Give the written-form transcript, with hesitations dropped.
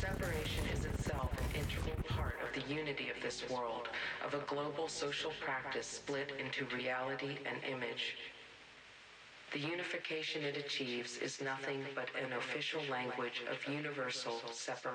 separation is itself an integral part of the unity of this world, of a global social practice split into reality and image. The unification it achieves is nothing but an official language of universal separation.